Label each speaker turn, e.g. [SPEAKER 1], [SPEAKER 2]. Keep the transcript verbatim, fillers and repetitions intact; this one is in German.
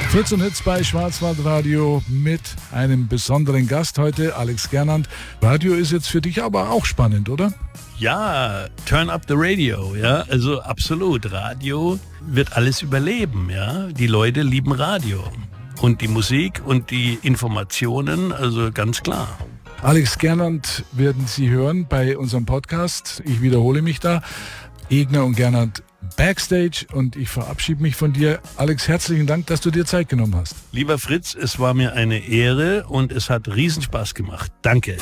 [SPEAKER 1] Fritz und Hits bei Schwarzwaldradio mit einem besonderen Gast heute, Alex Gernand. Radio ist jetzt für dich aber auch spannend, oder?
[SPEAKER 2] Ja, turn up the radio, ja, also absolut. Radio wird alles überleben, ja. Die Leute lieben Radio und die Musik und die Informationen, also ganz klar.
[SPEAKER 1] Alex Gernand werden Sie hören bei unserem Podcast. Ich wiederhole mich da. Egner und Gernand Backstage und ich verabschiede mich von dir. Alex, herzlichen Dank, dass du dir Zeit genommen hast.
[SPEAKER 2] Lieber Fritz, es war mir eine Ehre und es hat Riesenspaß gemacht. Danke.